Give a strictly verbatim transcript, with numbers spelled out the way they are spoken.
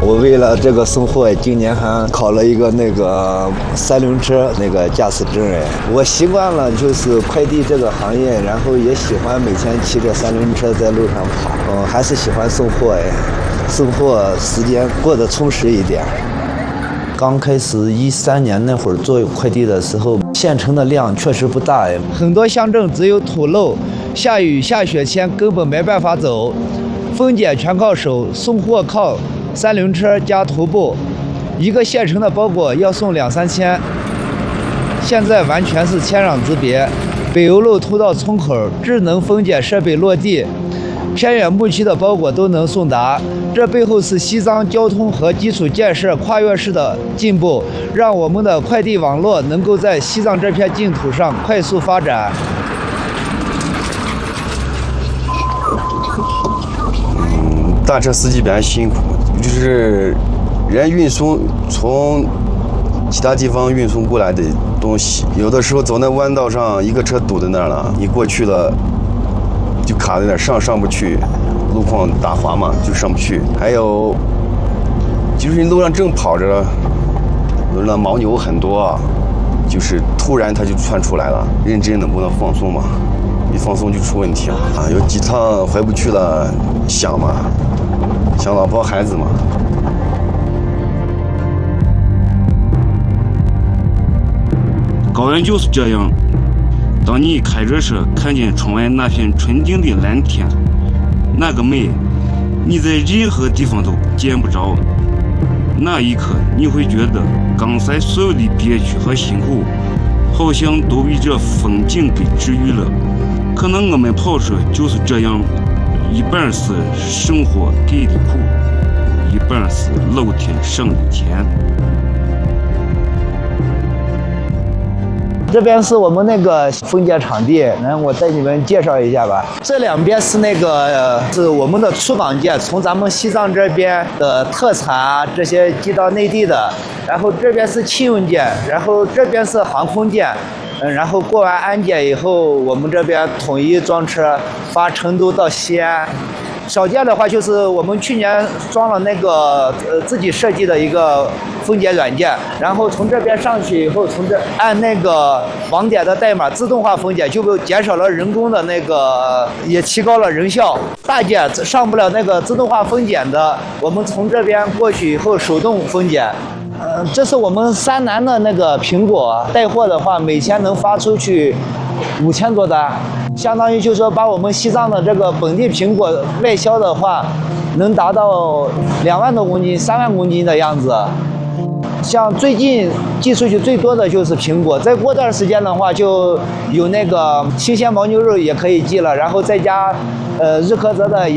我为了这个送货，今年还考了一个那个三轮车那个驾驶证哎。我习惯了就是快递这个行业，然后也喜欢每天骑着三轮车在路上跑。嗯，还是喜欢送货哎，送货时间过得充实一点。刚开始一三年那会儿做快递的时候，县城的量确实不大哎，很多乡镇只有土路，下雨下雪天根本没办法走，分拣全靠手，送货靠三轮车加徒步，一个县城的包裹要送两三千。现在完全是天壤之别，北欧路通到村口，智能分拣设备落地，偏远牧区的包裹都能送达。这背后是西藏交通和基础建设跨越式的进步，让我们的快递网络能够在西藏这片净土上快速发展。 嗯，大车司机比较辛苦，就是人运送从其他地方运送过来的东西，有的时候走那弯道上，一个车堵在那儿了，你过去了就卡在那儿，上上不去。路况打滑嘛，就上不去。还有，就是路上正跑着，那牦牛很多，就是突然它就窜出来了，认真的不能放松嘛，一放松就出问题了啊！有几趟回不去了，想嘛，想老婆孩子嘛。 高原就是这样，当你开着车看见窗外那片纯净的蓝天。那个美，你在任何地方都见不着。那一刻，你会觉得刚才所有的憋屈和辛苦，好像都被这风景给治愈了。可能我们跑车就是这样，一半是生活给的苦，一半是老天赏的甜。 这边是我们那个分拣场地，然后我带你们介绍一下吧。这两边是那个、呃、是我们的出港件，从咱们西藏这边的特产啊这些寄到内地的。然后这边是汽用件，然后这边是航空件。嗯，然后过完安检以后，我们这边统一装车发成都到西安。小件的话，就是我们去年装了那个呃自己设计的一个分拣软件，然后从这边上去以后，从这按那个网点的代码自动化分拣，就减少了人工的那个，也提高了人效。大件上不了那个自动化分拣的，我们从这边过去以后手动分拣。呃，这是我们山南的那个苹果带货的话，每天能发出去五千多单。相当于就是说，把我们西藏的这个本地苹果外销的话，能达到两万多公斤、三万公斤的样子。像最近寄出去最多的就是苹果，再过段时间的话，就有那个新鲜牦牛肉也可以寄了，然后再加呃日喀则的。